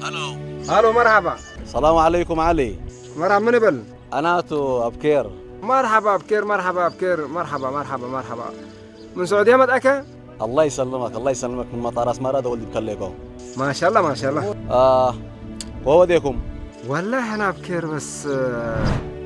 الو مرحبا. السلام عليكم علي. مرحبا من بل؟ انا تو ابكير. مرحبا ابكير مرحبا ابكير مرحبا مرحبا مرحبا. من سعودية مدأكا؟ الله يسلمك الله يسلمك من مطار اسمرة ولد بكليكم. ما شاء الله ما شاء الله. وهو ديكم؟ والله انا ابكير بس